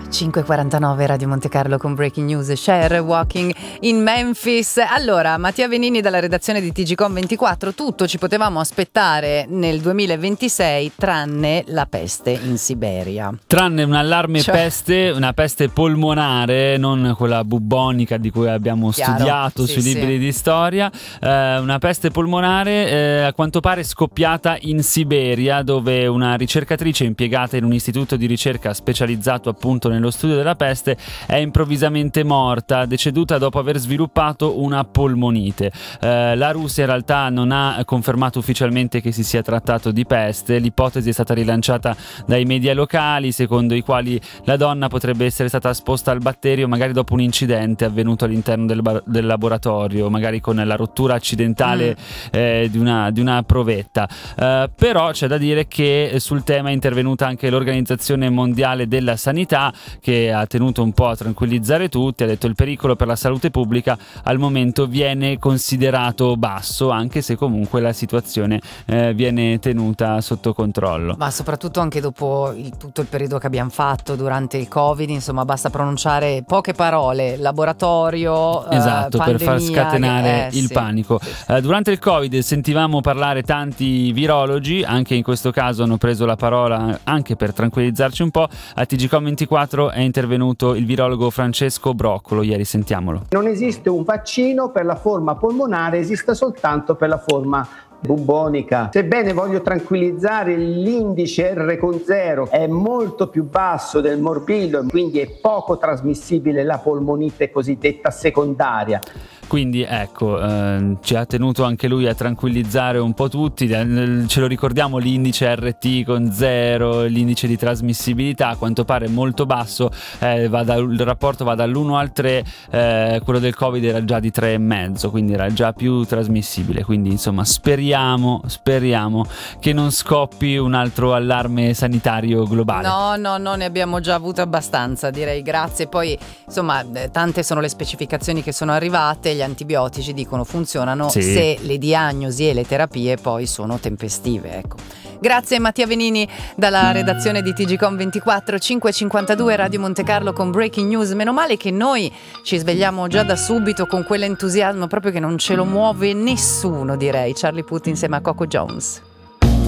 5:49 Radio Monte Carlo con Breaking News. Cher walking in Memphis. Allora, Mattia Venini dalla redazione di TGcom24. Tutto ci potevamo aspettare nel 2026 tranne la peste in Siberia. Tranne un allarme peste, una peste polmonare, non quella bubbonica di cui abbiamo studiato sui libri di storia. Una peste polmonare a quanto pare scoppiata in Siberia, dove una ricercatrice impiegata in un istituto di ricerca specializzato appunto nello studio della peste è improvvisamente morta, deceduta dopo aver sviluppato una polmonite. La Russia in realtà non ha confermato ufficialmente che si sia trattato di peste. L'ipotesi è stata rilanciata dai media locali, secondo i quali la donna potrebbe essere stata esposta al batterio magari dopo un incidente avvenuto all'interno del laboratorio, magari con la rottura accidentale di una provetta. Però c'è da dire che sul tema è intervenuta anche l'Organizzazione Mondiale della Sanità, che ha tenuto un po' a tranquillizzare tutti. Ha detto: il pericolo per la salute pubblica al momento viene considerato basso, anche se comunque la situazione viene tenuta sotto controllo. Ma soprattutto anche dopo tutto il periodo che abbiamo fatto durante il Covid, insomma, basta pronunciare poche parole: laboratorio, esatto, pandemia, per far scatenare il panico. Durante il Covid sentivamo parlare tanti virologi, anche in questo caso hanno preso la parola anche per tranquillizzarci un po'. A TGcom24 è intervenuto il virologo Francesco Broccolo ieri, sentiamolo. Non esiste un vaccino per la forma polmonare, esiste soltanto per la forma bubbonica. Sebbene voglio tranquillizzare, l'indice R con 0 è molto più basso del morbillo, quindi è poco trasmissibile la polmonite cosiddetta secondaria. Quindi ecco, ci ha tenuto anche lui a tranquillizzare un po' tutti. Ce lo ricordiamo, l'indice RT con 0, l'indice di trasmissibilità a quanto pare molto basso, il rapporto va dall'1 al 3, quello del Covid era già di 3,5, quindi era già più trasmissibile. Quindi insomma speriamo che non scoppi un altro allarme sanitario globale. No, ne abbiamo già avuto abbastanza, direi. Grazie. Poi insomma tante sono le specificazioni che sono arrivate. Gli antibiotici dicono funzionano se le diagnosi e le terapie poi sono tempestive, ecco. Grazie Mattia Venini dalla redazione di TGcom24. 5:52 Radio Monte Carlo con Breaking News. Meno male che noi ci svegliamo già da subito con quell'entusiasmo proprio che non ce lo muove nessuno, direi. Charlie Puth insieme a Coco Jones.